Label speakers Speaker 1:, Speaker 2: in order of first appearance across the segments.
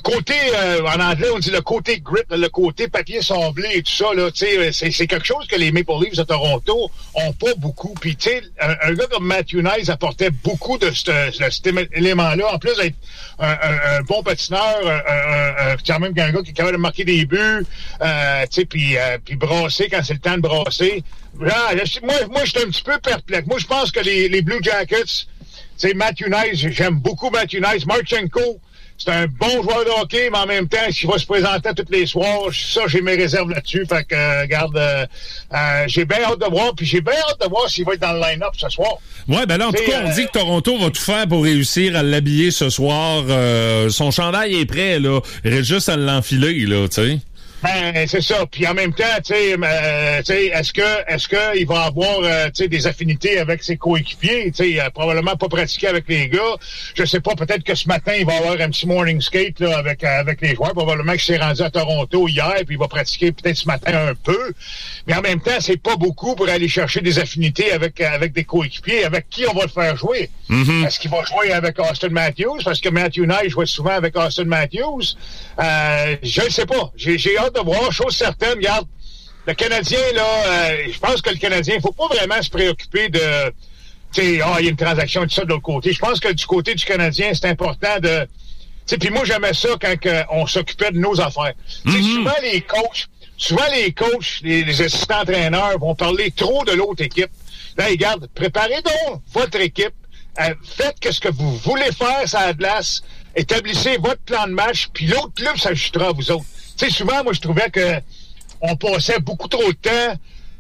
Speaker 1: côté, en anglais, on dit le côté grit, le côté papier sablé et tout ça, là, tu sais, c'est quelque chose que les Maple Leafs de Toronto ont pas beaucoup. Puis, tu sais, un gars comme Matthew Knies apportait beaucoup de cet élément-là. En plus d'être un bon patineur, quand même un gars qui est capable de marquer des buts, tu sais, puis brasser quand c'est le temps de brasser. Là, moi, j'étais un petit peu perplexe. Moi, je pense que les Blue Jackets, tu sais, Matthew Knies, j'aime beaucoup Matthew Knies. Marchenko, c'est un bon joueur de hockey, mais en même temps, s'il va se présenter tous les soirs, ça, j'ai mes réserves là-dessus. Fait que, regarde, j'ai bien hâte de voir, puis j'ai bien hâte de voir s'il va être dans le line-up ce soir.
Speaker 2: Ouais, ben là, en tout cas, on dit que Toronto va tout faire pour réussir à l'habiller ce soir. Son chandail est prêt, là. Il reste juste à l'enfiler, là, tu sais.
Speaker 1: Ben, c'est ça. Puis en même temps, tu sais, est-ce que il va avoir des affinités avec ses coéquipiers? Tu sais, probablement pas pratiqué avec les gars. Je sais pas, peut-être que ce matin, il va avoir un petit morning skate là, avec les joueurs. Probablement qu'il s'est rendu à Toronto hier, puis il va pratiquer peut-être ce matin un peu. Mais en même temps, c'est pas beaucoup pour aller chercher des affinités avec des coéquipiers. Avec qui on va le faire jouer? Mm-hmm. Est-ce qu'il va jouer avec Austin Matthews? Parce que Matthew Knies jouait souvent avec Austin Matthews. Je ne sais pas. J'ai hâte de voir, chose certaine, regarde, le Canadien, là, je pense que le Canadien, il faut pas vraiment se préoccuper de, tu sais, il y a une transaction et tout ça de l'autre côté. Je pense que du côté du Canadien, c'est important de, tu sais, puis moi, j'aimais ça quand on s'occupait de nos affaires. Tu sais, souvent les coachs, les assistants entraîneurs vont parler trop de l'autre équipe. Là, regarde, préparez donc votre équipe, faites ce que vous voulez faire sur la glace, établissez votre plan de match, puis l'autre club s'ajustera à vous autres. Tu sais, souvent, moi, je trouvais que on passait beaucoup trop de temps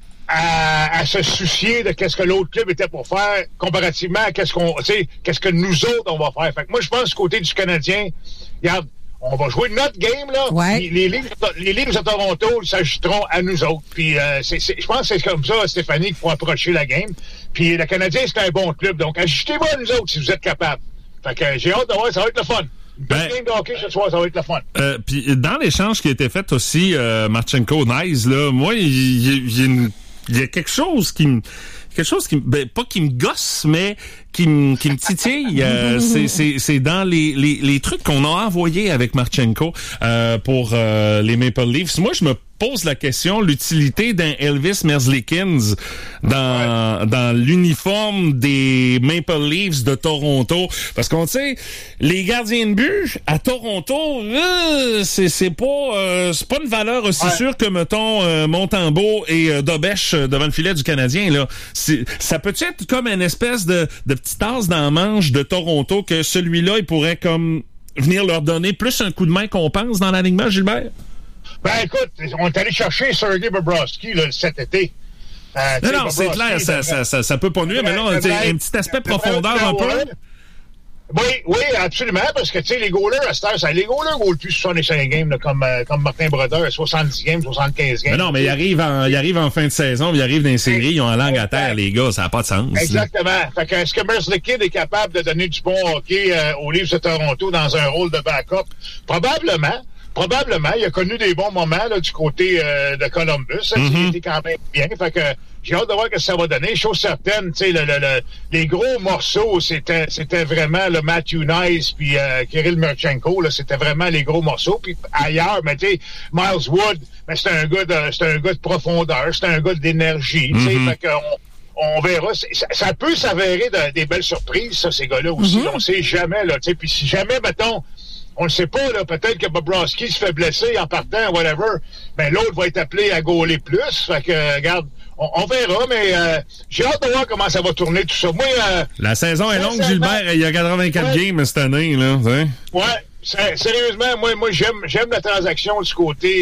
Speaker 1: à se soucier de qu'est-ce que l'autre club était pour faire, comparativement à qu'est-ce que nous autres, on va faire. Fait que moi, je pense, du côté du Canadien, regarde, on va jouer notre game, là.
Speaker 3: Ouais.
Speaker 1: Les Leafs de Toronto s'ajusteront à nous autres. Puis, je pense que c'est comme ça, Stéphanie, qu'il faut approcher la game. Puis, le Canadien, c'est un bon club. Donc, ajustez-vous à nous autres si vous êtes capables. Fait que j'ai hâte de voir, ça va être le fun. Game de hockey ce soir, ça va être le fun.
Speaker 2: Puis dans l'échange qui a été fait aussi, Marchenko, Knies, là, moi, il y a quelque chose qui me pas qui me gosse, mais qui me titille. C'est dans les trucs qu'on a envoyés avec Marchenko pour les Maple Leafs. Moi, je me pose la question, l'utilité d'un Elvis Merzlikins dans l'uniforme des Maple Leafs de Toronto. Parce qu'on sait, les gardiens de but à Toronto, c'est pas une valeur aussi sûre que, mettons, Montembeault et Dobèche devant le filet du Canadien, là. Ça peut être comme une espèce de petite tasse dans la manche de Toronto que celui-là, il pourrait comme venir leur donner plus un coup de main qu'on pense dans l'alignement, Gilbert?
Speaker 1: Ben, écoute, on est allé chercher Sergei Bobrovsky là, cet été.
Speaker 2: Non, c'est clair, ça peut pas nuire, mais là, un petit aspect profondeur un peu.
Speaker 1: Oui, absolument, parce que, tu sais, les goalers, à cette heure, les goalers goalent plus 65 games, là, comme Martin Brodeur, 70 games, 75 games.
Speaker 2: Mais non, mais il arrive en fin de saison, il arrive dans les séries, ils ont la langue à terre, les gars, ça n'a pas de sens.
Speaker 1: Exactement. Là. Fait que, est-ce que Merzlikins est capable de donner du bon hockey aux Leafs de Toronto dans un rôle de backup? Probablement, il a connu des bons moments là, du côté de Columbus. Il était quand même bien. Fait que j'ai hâte de voir ce que ça va donner. Chose certaine, tu sais, les gros morceaux, c'était vraiment le Matthew Knies puis Kirill Marchenko. Là, c'était vraiment les gros morceaux. Puis ailleurs, mais tu sais, Miles Wood, mais c'est un gars de profondeur, c'est un gars d'énergie. Tu sais, fait que on verra. Ça peut s'avérer des belles surprises, ça, ces gars-là aussi. On sait jamais là. Tu sais, puis si jamais, mettons. On ne sait pas, là, peut-être que Bobrovsky se fait blesser en partant, whatever, ben l'autre va être appelé à gauler plus. Fait que, regarde, on verra, mais j'ai hâte de voir comment ça va tourner tout ça. Moi,
Speaker 2: la saison est longue, Gilbert, il y a 84 games cette année, là. T'sais.
Speaker 1: Ouais. Sérieusement, moi j'aime la transaction du côté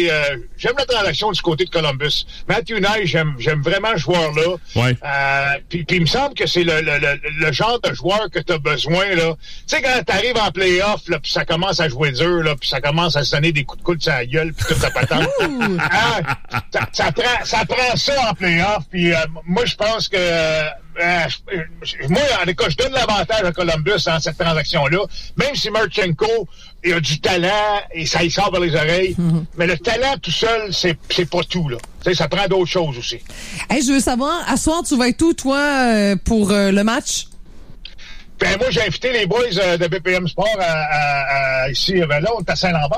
Speaker 1: de Columbus. Matthew Knies, j'aime vraiment ce joueur-là.
Speaker 2: Ouais.
Speaker 1: Puis il me semble que c'est le genre de joueur que tu as besoin là. Tu sais quand t'arrives en play-off là, puis ça commence à jouer dur là, puis ça commence à se donner des coups de coude sur la gueule puis toute la patente. Ça prend ça en play-off. Puis moi je pense que moi, en tout cas, je donne l'avantage à Columbus dans cette transaction-là. Même si Marchenko il a du talent et ça y sort vers les oreilles, mais le talent tout seul, c'est pas tout, là. Tu sais, ça prend d'autres choses aussi.
Speaker 3: Hey, je veux savoir, à soir, tu vas être où, toi, pour le match?
Speaker 1: Ben, moi, j'ai invité les boys de BPM Sport ici, là, on est à Saint-Lambert.